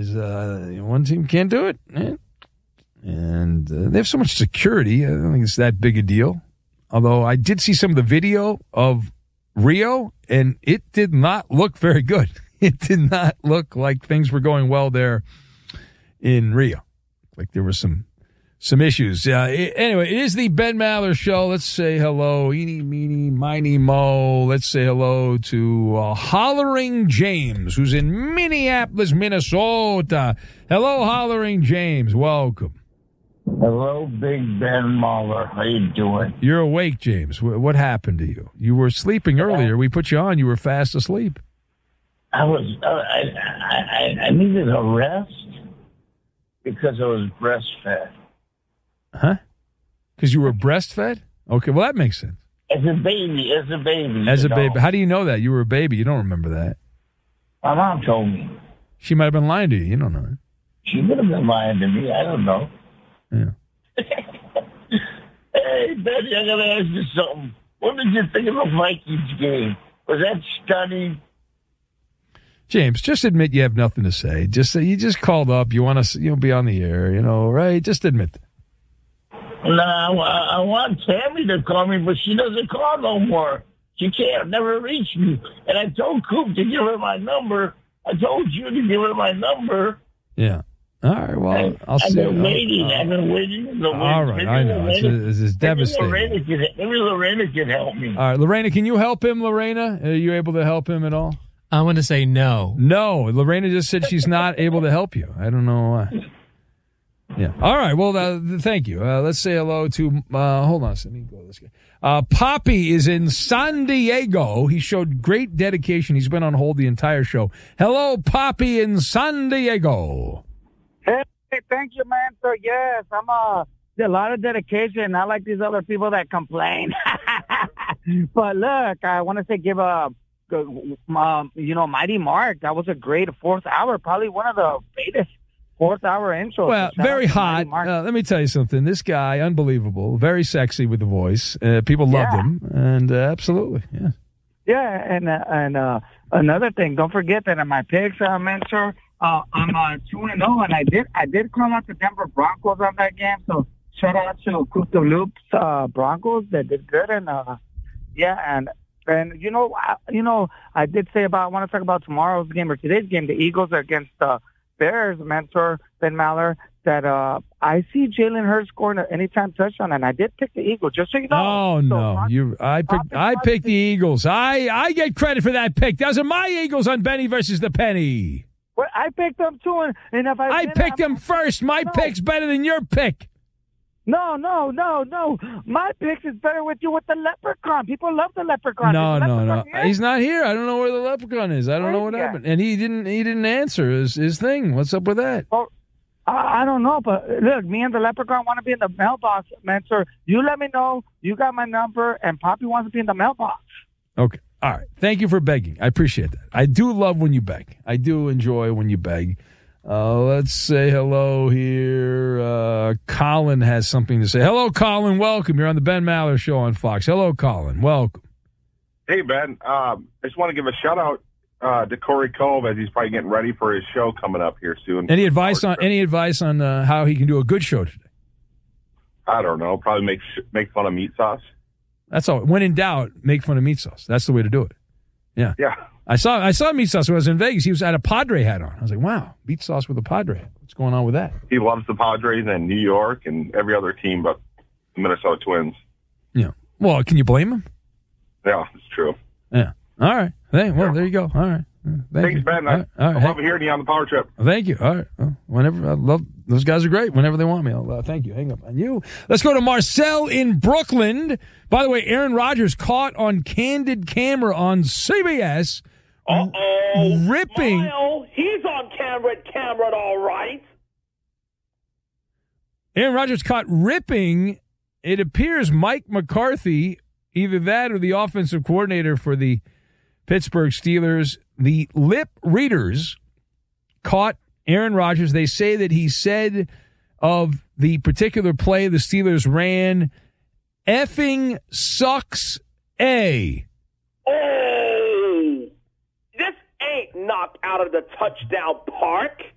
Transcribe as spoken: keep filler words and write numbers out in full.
Is uh, one team can't do it, and uh, they have so much security. I don't think it's that big a deal. Although I did see some of the video of Rio, and it did not look very good. It did not look like things were going well there in Rio. Like there were some some issues. Uh, it, anyway, it is the Ben Maller Show. Let's say hello, eeny, meeny, miny, mo. Let's say hello to uh, Hollering James, who's in Minneapolis, Minnesota. Hello, Hollering James. Welcome. Hello, Big Ben Maller. How you doing? You're awake, James. What happened to you? You were sleeping earlier. We put you on. You were fast asleep. I was. Uh, I, I I needed a rest because I was breastfed. Huh? Because you were breastfed? Okay, well, that makes sense. As a baby, as a baby. As a know. baby. How do you know that? You were a baby. You don't remember that. My mom told me. She might have been lying to you. You don't know. She could have been lying to me. I don't know. Yeah. Hey, Betty, I got to ask you something. What did you think of the Vikings game? Was that stunning? James, just admit you have nothing to say. Just say you just called up. You want to you know, be on the air, you know, right? Just admit that. No, I, I want Tammy to call me, but she doesn't call no more. She can't, never reach me. And I told Coop to give her my number. I told you to give her my number. Yeah. All right, well, I, I'll see. I've been you. waiting. Uh, I've been waiting. The all right, maybe I know. Lorena, It's, it's, it's devastating. Maybe Lorena, can, maybe Lorena can help me. All right, Lorena, can you help him, Lorena? Are you able to help him at all? I'm going to say no. No. Lorena just said she's not able to help you. I don't know why. Yeah. All right. Well, uh, thank you. Uh, let's say hello to, uh, hold on a second. Let me go this guy. Uh, Poppy is in San Diego. He showed great dedication. He's been on hold the entire show. Hello, Poppy in San Diego. Hey, thank you, man. So, yes, I'm uh, a lot of dedication. I like these other people that complain. But look, I want to say give a, um, you know, Mighty Mark. That was a great fourth hour, probably one of the greatest fourth hour intros. Well, very hot. Uh, let me tell you something. This guy, unbelievable, very sexy with the voice. Uh, people loved Yeah. him, and uh, absolutely, yeah. Yeah, and uh, and uh, another thing, don't forget that in my picks, uh, mentor, uh, I'm uh, two and zero, and I did I did call out the Denver Broncos on that game. So shout out to Coop the Loops uh, Broncos that did good, and uh, yeah, and and you know I, you know I did say about I want to talk about tomorrow's game or today's game. The Eagles against the uh, Bears, mentor Ben Maller, that uh, I see Jalen Hurts scoring an anytime touchdown, and I did pick the Eagles. Just so you know. Oh so, no, you! I picked. I picked the Eagles. I I get credit for that pick. Those are my Eagles on Benny versus the Penny. Well, I picked them too, and, and if I I did, picked I'm, them first. My no. pick's better than your pick. No, no, no, no. My picks is better with you with the leprechaun. People love the leprechaun. No, Is the no, no. leprechaun here? He's not here. I don't know where the leprechaun is. I don't Where know is what he at? happened. And he didn't. He didn't answer his his thing. What's up with that? Well, I, I don't know, but look, me and the leprechaun want to be in the mailbox, mentor. You let me know. You got my number, and Poppy wants to be in the mailbox. Okay. All right. Thank you for begging. I appreciate that. I do love when you beg. I do enjoy when you beg. Uh, let's say hello here. Uh, Colin has something to say. Hello, Colin. Welcome. You're on the Ben Maller Show on Fox. Hello, Colin. Welcome. Hey, Ben. Um, I just want to give a shout-out uh, to Corey Cove as he's probably getting ready for his show coming up here soon. Any advice on any advice on uh, how he can do a good show today? I don't know. Probably make make fun of meat sauce. That's all. When in doubt, make fun of meat sauce. That's the way to do it. Yeah. Yeah. I saw I saw meat sauce when I was in Vegas. He was had a Padre hat on. I was like, wow, meat sauce with a Padre hat. What's going on with that? He loves the Padres and New York and every other team but the Minnesota Twins. Yeah. Well, can you blame him? Yeah, it's true. Yeah. All right. Hey, well, there you go. All right. Thank Thanks, you. Ben. All I, right. All right. I Hey. love hearing you on the Power Trip. Thank you. All right. Well, whenever I love those guys are great. Whenever they want me, I'll uh, thank you. Hang up on you. Let's go to Marcel in Brooklyn. By the way, Aaron Rodgers caught on candid camera on C B S. Uh-oh. Ripping. Smile. He's on camera, camera, all right. Aaron Rodgers caught ripping. It appears Mike McCarthy, either that or the offensive coordinator for the Pittsburgh Steelers, the lip readers caught Aaron Rodgers. They say that he said of the particular play the Steelers ran, effing sucks A. Oh, this ain't knocked out of the touchdown park.